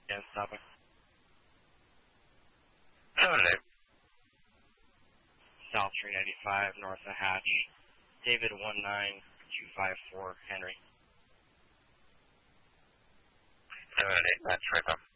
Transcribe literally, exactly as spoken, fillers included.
Yeah, stopping. seven eight. South three ninety-five, north of Hatch. David one nine two five four, Henry. seven eight, that's right up.